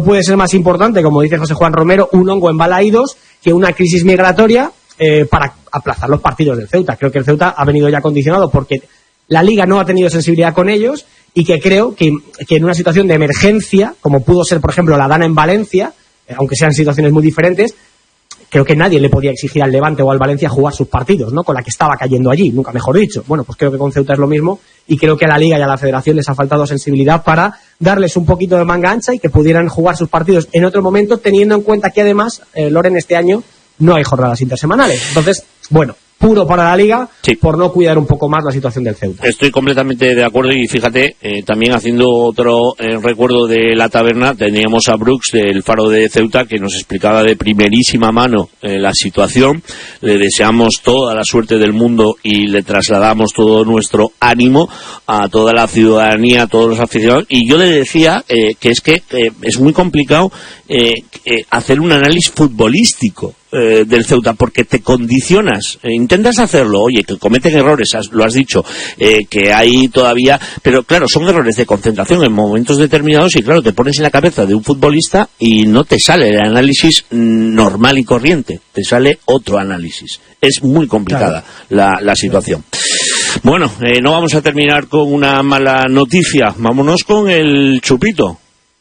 puede ser más importante, como dice José Juan Romero, un hongo en Balaídos que una crisis migratoria para aplazar los partidos del Ceuta. Creo que el Ceuta ha venido ya condicionado porque la Liga no ha tenido sensibilidad con ellos y que creo que en una situación de emergencia, como pudo ser, por ejemplo, la Dana en Valencia, aunque sean situaciones muy diferentes, creo que nadie le podía exigir al Levante o al Valencia jugar sus partidos, ¿no? Con la que estaba cayendo allí, nunca mejor dicho. Bueno, pues creo que con Ceuta es lo mismo y creo que a la Liga y a la Federación les ha faltado sensibilidad para darles un poquito de manga ancha y que pudieran jugar sus partidos en otro momento, teniendo en cuenta que además, Loren, este año no hay jornadas intersemanales. Entonces, bueno, puro para la Liga, sí, por no cuidar un poco más la situación del Ceuta. Estoy completamente de acuerdo y fíjate, también haciendo otro recuerdo de la taberna, teníamos a Brooks del Faro de Ceuta que nos explicaba de primerísima mano la situación. Le deseamos toda la suerte del mundo y le trasladamos todo nuestro ánimo a toda la ciudadanía, a todos los aficionados, y yo le decía que es muy complicado hacer un análisis futbolístico del Ceuta, porque te condicionas, intentas hacerlo, oye, que cometen errores, lo has dicho, que hay todavía, pero claro, son errores de concentración en momentos determinados y claro, te pones en la cabeza de un futbolista y no te sale el análisis normal y corriente, te sale otro análisis. Es muy complicada, claro, la situación. Bueno, no vamos a terminar con una mala noticia, vámonos con el chupito.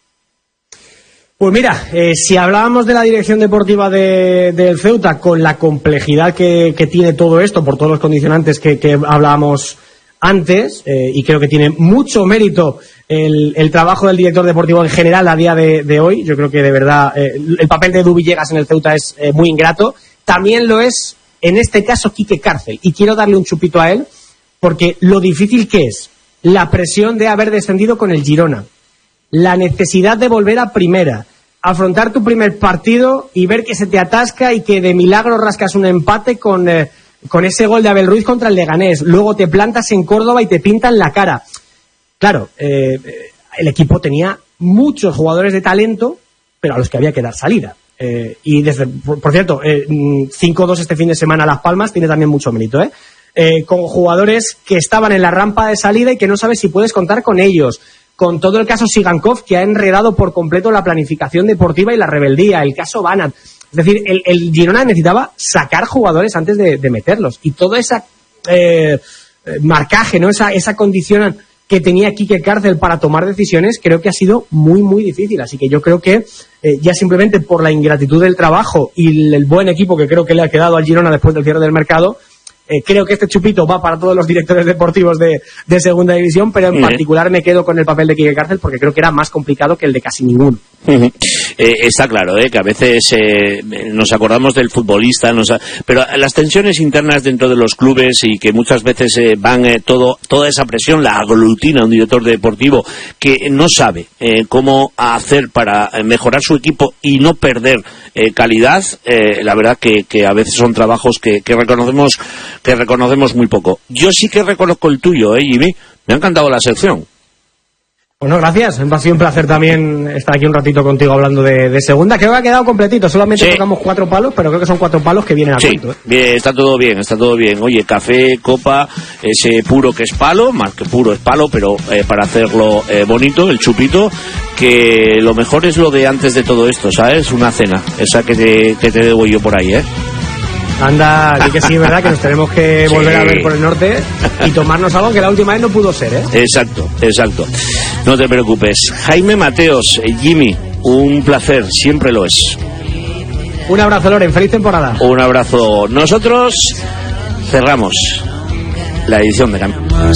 Pues mira, si hablábamos de la dirección deportiva del Ceuta, con la complejidad que tiene todo esto, por todos los condicionantes que hablábamos antes, y creo que tiene mucho mérito el trabajo del director deportivo en general a día de hoy, yo creo que de verdad el papel de Edu Villegas en el Ceuta es muy ingrato, también lo es en este caso Quique Cárcel, y quiero darle un chupito a él, porque lo difícil que es la presión de haber descendido con el Girona, la necesidad de volver a primera, afrontar tu primer partido y ver que se te atasca y que de milagro rascas un empate con ese gol de Abel Ruiz contra el Leganés, luego te plantas en Córdoba y te pintan la cara. Claro, el equipo tenía muchos jugadores de talento, pero a los que había que dar salida. Y por cierto, 5-2 este fin de semana a Las Palmas tiene también mucho mérito, con jugadores que estaban en la rampa de salida y que no sabes si puedes contar con ellos. Con todo el caso Sigankov, que ha enredado por completo la planificación deportiva y la rebeldía, el caso Banat. Es decir, el Girona necesitaba sacar jugadores antes de meterlos. Y todo ese marcaje, ¿no? Esa condición que tenía Quique Cárcel para tomar decisiones, creo que ha sido muy, muy difícil. Así que yo creo que ya simplemente por la ingratitud del trabajo y el buen equipo que creo que le ha quedado al Girona después del cierre del mercado, creo que este chupito va para todos los directores deportivos de segunda división, pero en particular me quedo con el papel de Quique Cárcel porque creo que era más complicado que el de casi ninguno. Está claro, que a veces nos acordamos del futbolista, pero las tensiones internas dentro de los clubes y que muchas veces van toda esa presión la aglutina un director deportivo que no sabe cómo hacer para mejorar su equipo y no perder calidad. La verdad que a veces son trabajos que reconocemos muy poco. Yo sí que reconozco el tuyo, Jimmy. Me ha encantado la sección. Bueno, gracias. Ha sido un placer también estar aquí un ratito contigo hablando de segunda. Creo que ha quedado completito. Solamente tocamos 4 palos, pero creo que son 4 palos que vienen a cuento. Bien, está todo bien. Oye, café, copa, ese puro que es palo, más que puro es palo, pero para hacerlo bonito, el chupito, que lo mejor es lo de antes de todo esto, ¿sabes? Una cena, esa que te debo yo por ahí, Anda, di que sí, ¿verdad? Que nos tenemos que volver a ver por el norte y tomarnos algo que la última vez no pudo ser, Exacto. No te preocupes. Jaime Mateos, Jimmy, un placer, siempre lo es. Un abrazo, Loren, feliz temporada. Un abrazo. Nosotros cerramos la edición de Campeones.